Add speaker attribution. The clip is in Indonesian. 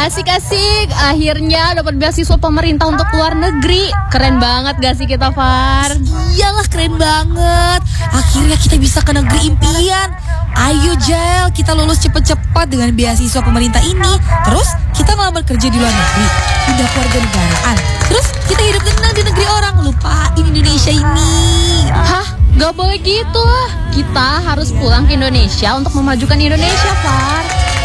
Speaker 1: Asik-asik, akhirnya dapat beasiswa pemerintah untuk luar negeri. Keren banget gak sih kita, Far?
Speaker 2: Iyalah, keren banget. Akhirnya kita bisa ke negeri impian. Ayo Jel, kita lulus cepet-cepet dengan beasiswa pemerintah ini. Terus kita ngelamar kerja di luar negeri, udah keluarga negaraan. Terus kita hidup tenang di negeri orang, lupain Indonesia ini.
Speaker 1: Hah? Gak boleh gitu lah. Kita harus pulang ke Indonesia untuk memajukan Indonesia, Far.